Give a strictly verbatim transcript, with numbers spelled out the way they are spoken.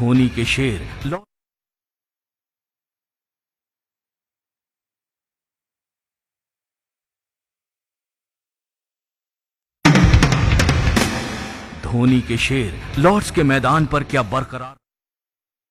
धोनी के शेर लॉ- धोनी के शेर लॉर्ड्स के मैदान पर क्या बरकरार